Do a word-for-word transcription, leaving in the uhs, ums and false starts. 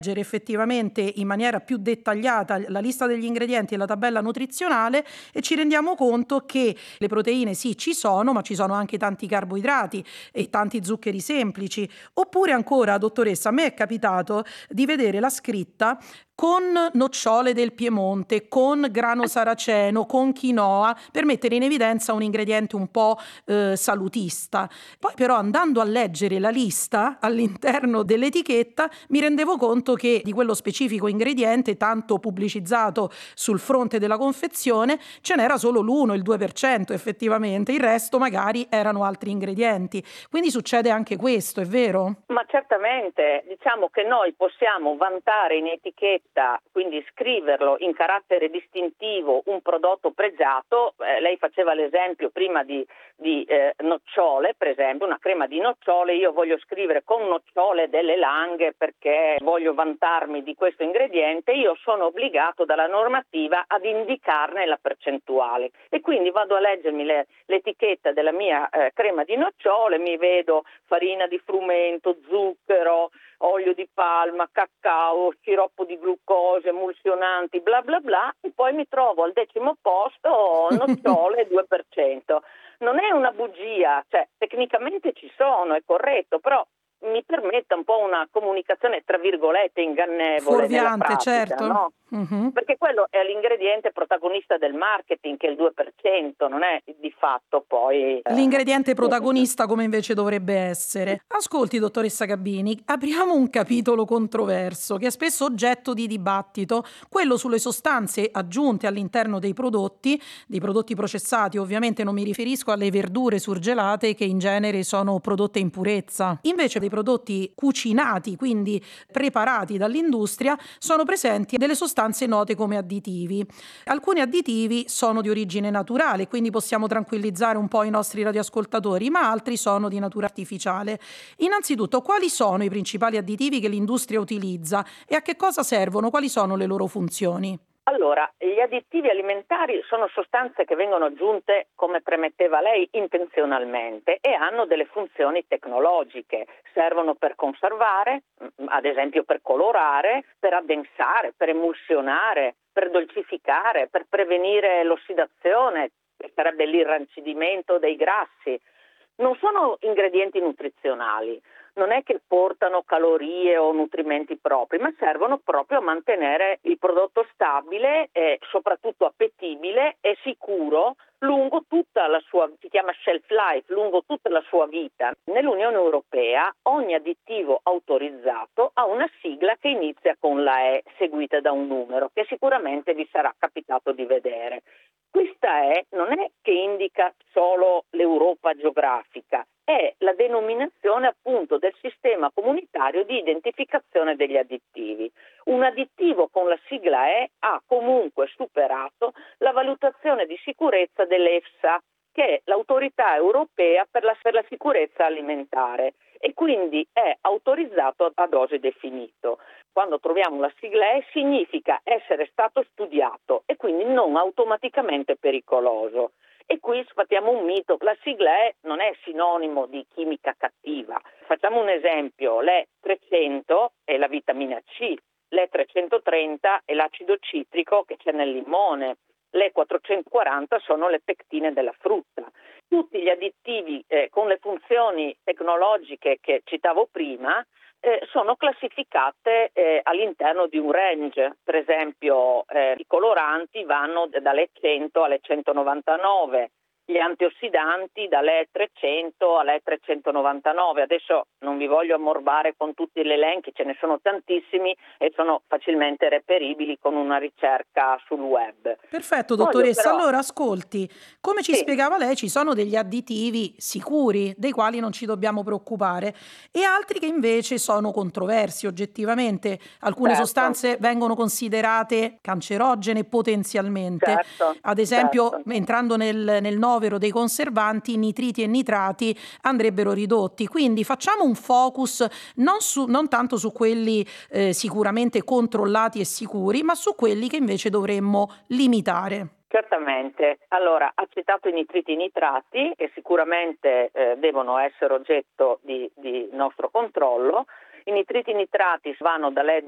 effettivamente in maniera più dettagliata la lista degli ingredienti e la tabella nutrizionale e ci rendiamo conto che le proteine sì ci sono, ma ci sono anche tanti carboidrati e tanti zuccheri semplici. Oppure ancora, dottoressa, a me è capitato di vedere la scritta con nocciole del Piemonte, con grano saraceno, con quinoa, per mettere in evidenza un ingrediente un po' eh, salutista. Poi però andando a leggere la lista all'interno dell'etichetta mi rendevo conto che di quello specifico ingrediente, tanto pubblicizzato sul fronte della confezione, ce n'era solo l'uno, il due per cento effettivamente, il resto magari erano altri ingredienti. Quindi succede anche questo, è vero? Ma certamente, diciamo che noi possiamo vantare in etichetta, quindi scriverlo in carattere distintivo, un prodotto pregiato. Eh, lei faceva l'esempio prima di, di eh, nocciole, per esempio, una crema di nocciole. Io voglio scrivere con nocciole delle Langhe perché voglio vantarmi di questo ingrediente. Io sono obbligato dalla normativa ad indicarne la percentuale e quindi vado a leggermi le, l'etichetta della mia eh, crema di nocciole, mi vedo farina di frumento, zucchero, olio di palma, cacao, sciroppo di glucosio, emulsionanti, bla bla bla, e poi mi trovo al decimo posto nocciole due per cento. Non è una bugia, cioè tecnicamente ci sono, è corretto, però mi permetta un po' una comunicazione tra virgolette ingannevole nella Fuorviante, pratica, certo. no? Uh-huh. Perché quello è l'ingrediente protagonista del marketing, che è il due per cento, non è di fatto poi eh, l'ingrediente protagonista come invece dovrebbe essere. Ascolti, dottoressa Gabbini, apriamo un capitolo controverso che è spesso oggetto di dibattito, quello sulle sostanze aggiunte all'interno dei prodotti, dei prodotti processati. Ovviamente non mi riferisco alle verdure surgelate che in genere sono prodotte in purezza. Invece dei prodotti cucinati, quindi preparati dall'industria, sono presenti delle sostanze note come additivi. Alcuni additivi sono di origine naturale, quindi possiamo tranquillizzare un po' i nostri radioascoltatori, ma altri sono di natura artificiale. Innanzitutto, quali sono i principali additivi che l'industria utilizza e a che cosa servono? Quali sono le loro funzioni? Allora, gli additivi alimentari sono sostanze che vengono aggiunte, come premetteva lei, intenzionalmente e hanno delle funzioni tecnologiche. Servono per conservare, ad esempio per colorare, per addensare, per emulsionare, per dolcificare, per prevenire l'ossidazione, che sarebbe l'irrancidimento dei grassi. Non sono ingredienti nutrizionali. Non è che portano calorie o nutrimenti propri, ma servono proprio a mantenere il prodotto stabile e soprattutto appetibile e sicuro lungo tutta la sua, si chiama shelf life, lungo tutta la sua vita. Nell'Unione Europea ogni additivo autorizzato ha una sigla che inizia con la E seguita da un numero, che sicuramente vi sarà capitato di vedere. Questa E non è che indica solo l'Europa geografica, è la denominazione appunto del sistema comunitario di identificazione degli additivi. Un additivo con la sigla E ha comunque superato la valutazione di sicurezza dell'EFSA, che è l'autorità europea per la, per la sicurezza alimentare, e quindi è autorizzato a dose definito. Quando troviamo la sigla E significa essere stato studiato e quindi non automaticamente pericoloso. E qui sfatiamo un mito, la sigla E non è sinonimo di chimica cattiva. Facciamo un esempio, l'E trecento è la vitamina C, l'E trecentotrenta è l'acido citrico che c'è nel limone, l'E quattrocentoquaranta sono le pectine della frutta. Tutti gli additivi eh, con le funzioni tecnologiche che citavo prima eh, sono classificate eh, all'interno di un range. Per esempio eh, i coloranti vanno dalle cento alle centonovantanove, gli antiossidanti dalle trecento alle trecentonovantanove. Adesso non vi voglio ammorbare con tutti gli elenchi, ce ne sono tantissimi e sono facilmente reperibili con una ricerca sul web. Perfetto, dottoressa. Però... Allora, ascolti, come ci Sì. spiegava lei, ci sono degli additivi sicuri, dei quali non ci dobbiamo preoccupare, e altri che invece sono controversi oggettivamente. Alcune Certo. sostanze vengono considerate cancerogene potenzialmente. Certo, Ad esempio, certo. entrando nel, nel novero dei conservanti, nitriti e nitrati andrebbero ridotti. Quindi facciamo un focus non, su, non tanto su quelli eh, sicuramente controllati e sicuri, ma su quelli che invece dovremmo limitare. Certamente. Allora, ha citato i nitriti e i nitrati, che sicuramente eh, devono essere oggetto di, di nostro controllo. I nitriti e i nitrati vanno dalle